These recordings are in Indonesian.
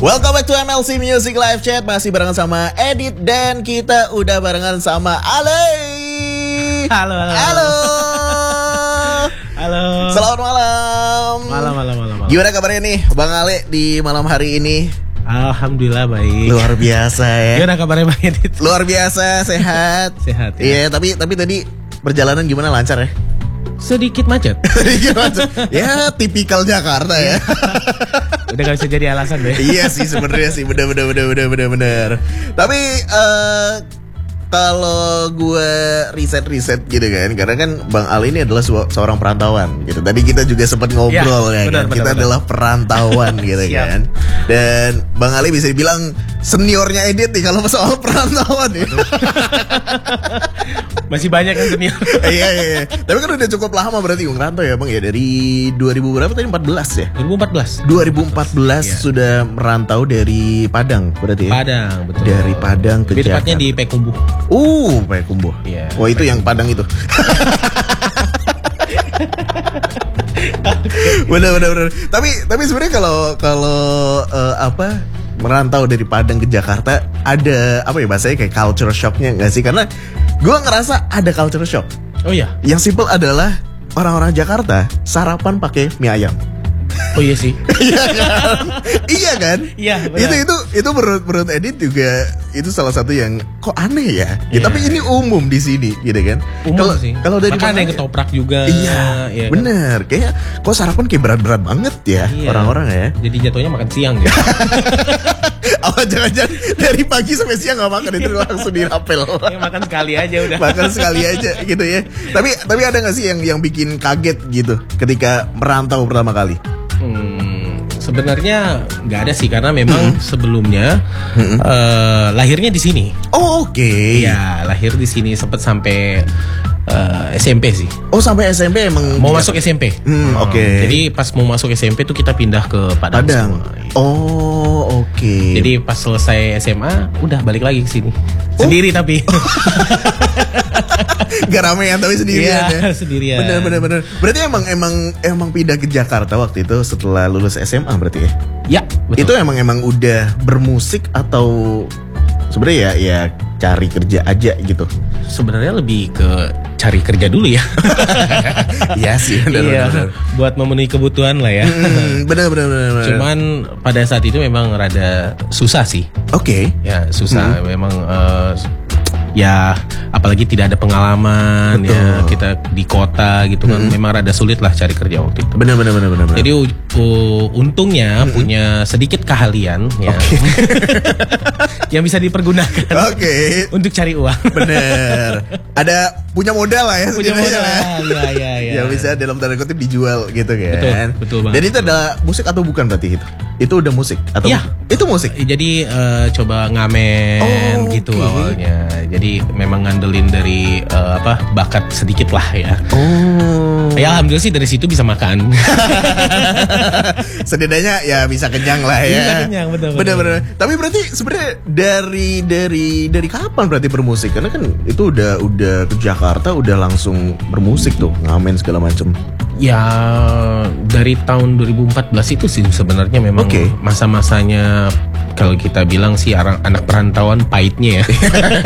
Welcome back to MLC Music Live Chat. Masih barengan sama Edit dan kita udah barengan sama Ale. Halo. Selamat malam. Malam. Gimana kabarnya nih Bang Ale di malam hari ini? Alhamdulillah baik. Luar biasa ya. Gimana kabarnya Bang Edit? Luar biasa, sehat. Sehat ya. Iya, tapi tadi perjalanan gimana, lancar ya? Sedikit macet. Ya, tipikal Jakarta ya. Udah gak bisa jadi alasan deh. Iya sih sebenarnya sih, bener. Tapi kalau gue riset gitu kan, karena kan Bang Ali ini adalah seorang perantauan gitu. Tadi kita juga sempat ngobrol ya, benar, kan? Kita adalah perantauan gitu kan. Dan Bang Ali bisa dibilang seniornya Edit nih kalau soal perantauan ya. Masih banyak yang senior. Iya. Tapi kan udah cukup lama berarti ngerantau ya Bang ya, dari 2000 berapa tadi, 14 ya? 2014 sudah merantau dari Padang berarti ya? Padang, betul. Dari Padang ke Jakarta. Tepatnya di Payakumbuh. Payakumbuh. Iya. Wah, itu yang Padang itu. Bener. Tapi sebenarnya kalau merantau dari Padang ke Jakarta ada apa ya bahasanya, kayak culture shocknya nggak sih? Karena gue ngerasa ada culture shock. Oh iya. Yang simple adalah orang-orang Jakarta sarapan pakai mie ayam. Oh iya sih. Iya kan? Iya, benar. Itu menurut Edit juga itu salah satu yang kok aneh ya. Ya tapi ini umum di sini gitu kan. Umum sih. Kalau dari ada yang ketoprak juga. Iya, bener. Kayak kok sarapan kayak berat-berat banget ya orang-orang ya. Jadi jatuhnya makan siang ya. Jangan-jangan dari pagi sampai siang gak makan, itu langsung dirapel. Ya, makan sekali aja udah. Makan sekali aja gitu ya. Tapi ada gak sih yang bikin kaget gitu ketika merantau pertama kali? Sebenarnya nggak ada sih, karena memang sebelumnya lahirnya di sini. Oh, oke. Ya, lahir di sini, sempat sampai SMP sih. Oh, sampai SMP emang mau masuk SMP. Oke. Jadi pas mau masuk SMP tuh kita pindah ke Padang. Oh, oke. Jadi pas selesai SMA udah balik lagi ke sini. Sendiri tapi. Gak ramean tapi sendirian ya. Sendirian. Bener. Berarti emang pindah ke Jakarta waktu itu setelah lulus SMA berarti ya? Ya, betul. Itu emang udah bermusik atau sebenarnya ya cari kerja aja gitu? Sebenarnya lebih ke cari kerja dulu ya. Iya sih, benar. Buat memenuhi kebutuhan lah ya. Benar. Cuman pada saat itu memang rada susah sih. Oke. Ya susah, memang ya apalagi tidak ada pengalaman. Betul. Ya kita di kota gitu kan, memang rada sulit lah cari kerja waktu itu. Benar. Jadi untungnya punya sedikit keahlian ya. Yang bisa dipergunakan untuk cari uang. Bener. Ada punya modal lah ya. Punya modal ya. Yang bisa dalam tanda kutip dijual gitu kan. Betul banget. Dan itu ada musik atau bukan berarti itu? Itu udah musik atau itu musik? Jadi coba ngamen gitu awalnya. Jadi memang ngandelin dari bakat sedikit lah ya. Ya alhamdulillah sih dari situ bisa makan. Setidaknya ya bisa kenyang lah ya. Bisa kenyang, betul. Tapi berarti sebenarnya dari kapan berarti bermusik? Karena kan itu udah ke Jakarta udah langsung bermusik tuh, ngamen segala macem. Ya dari tahun 2014 itu sih sebenarnya memang masa-masanya, kalau kita bilang sih anak perantauan pahitnya ya.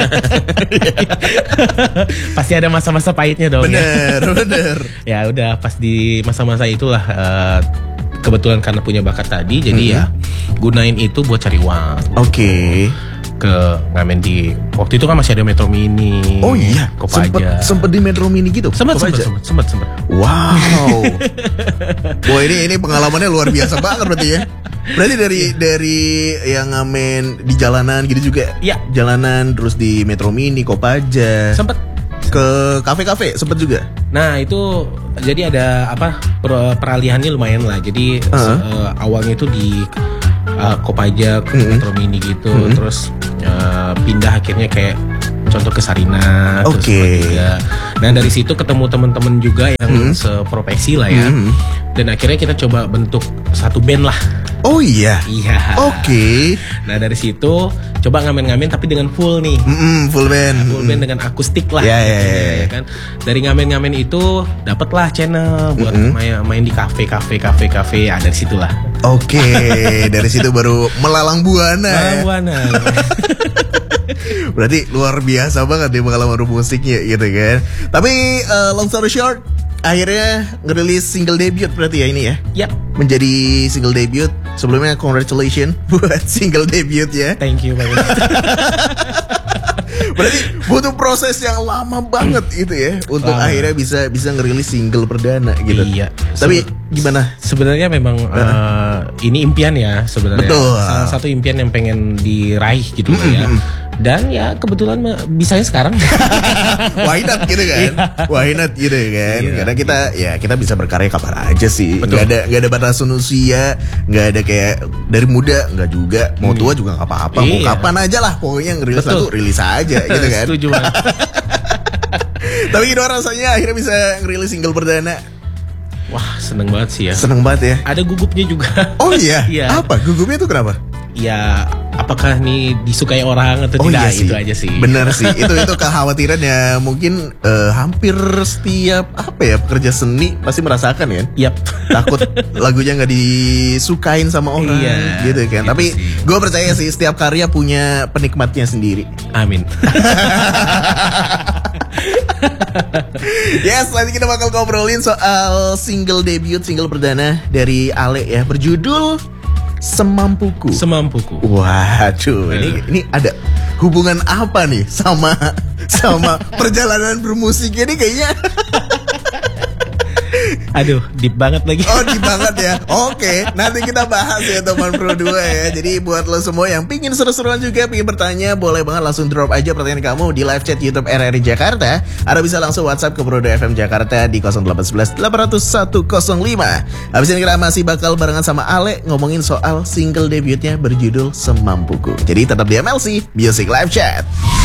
Pasti ada masa-masa pahitnya dong. Bener. Ya udah pas di masa-masa itulah kebetulan karena punya bakat tadi, jadi ya gunain itu buat cari uang. Ke ngamen di waktu itu kan masih ada Metro Mini. Oh iya, Kopaja. Sempet di Metro Mini gitu. Sempet. Wow. Wah, ini pengalamannya luar biasa banget berarti ya. Berarti dari yang ngamen di jalanan gitu juga. Iya. Jalanan terus di Metro Mini, Kopaja. Sempet ke kafe-kafe sempet juga. Nah itu jadi ada peralihannya lumayan lah. Jadi awalnya itu di Kopaja ke Metro Mini gitu, terus pindah akhirnya kayak contoh ke Sarina, Nah dari situ ketemu teman-teman juga yang seprofesi lah ya, dan akhirnya kita coba bentuk satu band lah. Oh iya. Iya. Oke. Nah dari situ coba ngamen-ngamen tapi dengan full nih. Full band. Full band dengan akustik lah. Ya. Ya kan. Dari ngamen-ngamen itu dapatlah channel buat main di kafe. Ah, dari situlah. Oke, dari situ baru melalang buana. Berarti luar biasa banget nih pengalaman bermusiknya gitu kan. Tapi long story short, akhirnya ngerilis single debut berarti ya ini ya. Yap. Menjadi single debut. Sebelumnya congratulations buat single debut ya. Thank you banget. Berarti butuh proses yang lama banget gitu ya untuk akhirnya bisa ngerilis single perdana gitu. Iya. Tapi gimana? Sebenarnya memang ini impian ya sebenarnya. Betul. Salah satu impian yang pengen diraih gitu ya. Dan ya kebetulan bisanya sekarang. Why not gitu kan? Why not gitu kan? Iya. Karena kita bisa berkarya kapan aja sih. Betul. Gak ada batasan usia, gak ada kayak dari muda, gak juga mau tua juga gak apa-apa. Mau kapan aja lah, pokoknya ngerilis lagu rilis aja gitu kan. Setuju banget. Tapi gimana rasanya akhirnya bisa ngerilis single perdana? Wah seneng banget sih ya. Seneng banget ya. Ada gugupnya juga. Oh iya. Iya. Apa gugupnya tuh kenapa? Ya apakah nih disukai orang atau tidak, iya sih. Itu aja sih. Bener sih. itu kekhawatiran ya mungkin hampir setiap pekerja seni pasti merasakan ya. Yap. Takut lagunya nggak disukain sama orang gitu kan. Gitu tapi sih. gue percaya sih setiap karya punya penikmatnya sendiri. Amin. Yes, nanti kita bakal ngobrolin soal single debut, single perdana dari Ale ya, berjudul Semampuku. Waduh, ini ada hubungan apa nih sama perjalanan bermusiknya nih kayaknya? Aduh, deep banget lagi. Oh, deep banget ya. Oke, nanti kita bahas ya teman Pro 2 ya. Jadi buat lo semua yang pingin seru-seruan juga, pingin bertanya, boleh banget langsung drop aja pertanyaan kamu di live chat YouTube RRI Jakarta. Atau bisa langsung WhatsApp ke Pro 2 FM Jakarta di 0811 800 105. Habis ini kita masih bakal barengan sama Ale ngomongin soal single debutnya berjudul Semampuku. Jadi tetap di MLC Music Live Chat.